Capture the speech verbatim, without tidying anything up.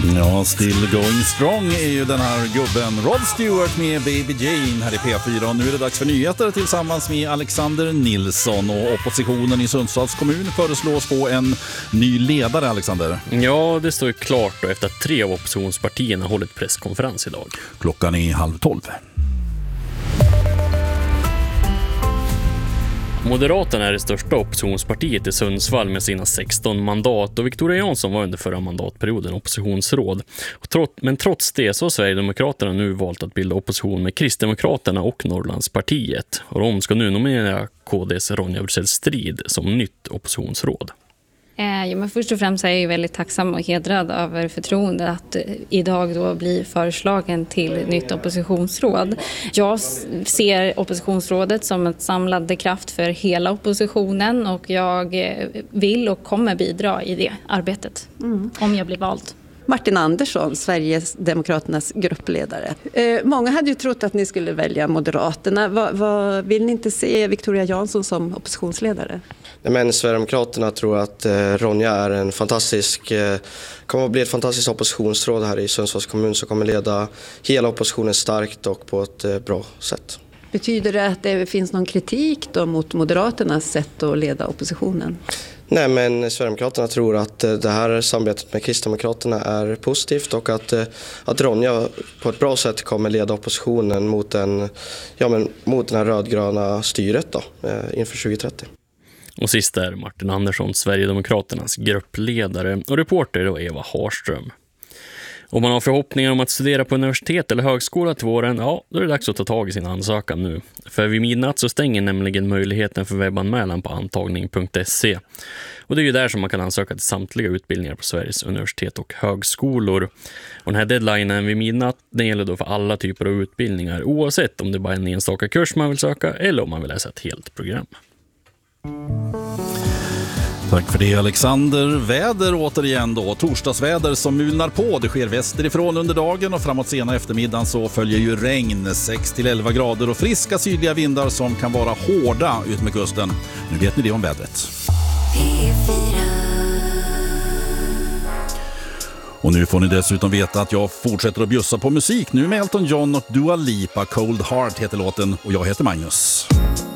Ja, Still Going Strong är ju den här gubben Rod Stewart med Baby Jane här i P fyra. Och nu är det dags för nyheter tillsammans med Alexander Nilsson. Och oppositionen i Sundsvalls kommun föreslås få en ny ledare, Alexander. Ja, det står ju klart då efter att tre av oppositionspartierna hållit presskonferens idag. Klockan är halv tolv. Moderaterna är det största oppositionspartiet i Sundsvall med sina sexton mandat och Victoria Jansson var under förra mandatperioden oppositionsråd. Men trots det så har Sverigedemokraterna nu valt att bilda opposition med Kristdemokraterna och Norrlandspartiet. Och de ska nu nominera K D:s Ronja Ursel Strid som nytt oppositionsråd. Eh, ja, men först och främst är jag väldigt tacksam och hedrad över förtroendet att eh, idag då bli föreslagen till nytt oppositionsråd. Jag ser oppositionsrådet som ett samlande kraft för hela oppositionen och jag eh, vill och kommer bidra i det arbetet mm. om jag blir vald. Martin Andersson, Sverigedemokraternas gruppledare. Eh, många hade ju trott att ni skulle välja Moderaterna. Va, va, vill ni inte se Victoria Jansson som oppositionsledare? Nej, men Sverigedemokraterna tror att eh, Ronja är en fantastisk, eh, kommer att bli ett fantastiskt oppositionsråd här i Sundsvalls kommun som kommer leda hela oppositionen starkt och på ett eh, bra sätt. Betyder det att det finns någon kritik då mot Moderaternas sätt att leda oppositionen? Nej, men Sverigedemokraterna tror att det här samarbetet med Kristdemokraterna är positivt och att, att Ronja på ett bra sätt kommer leda oppositionen mot, en, ja, men mot den här rödgröna styret då, inför tjugo trettio. Och sist är Martin Andersson, Sverigedemokraternas gruppledare och reporter då Eva Harström. Om man har förhoppningar om att studera på universitet eller högskola till våren, ja, då är det dags att ta tag i sin ansökan nu. För vid midnatt så stänger nämligen möjligheten för webbanmälan på antagning punkt se. Och det är ju där som man kan ansöka till samtliga utbildningar på Sveriges universitet och högskolor. Och den här deadlinen vid midnatt, den gäller då för alla typer av utbildningar, oavsett om det bara är en enstaka kurs man vill söka eller om man vill läsa ett helt program. Tack för det, Alexander. Väder återigen då. Torsdagsväder som mulnar på. Det sker västerifrån under dagen och framåt sena eftermiddagen så följer ju regn. sex till elva grader och friska sydliga vindar som kan vara hårda ut med kusten. Nu vet ni det om vädret. Och nu får ni dessutom veta att jag fortsätter att bjussa på musik. Nu med Elton John och Dua Lipa. Cold Heart heter låten och jag heter Magnus.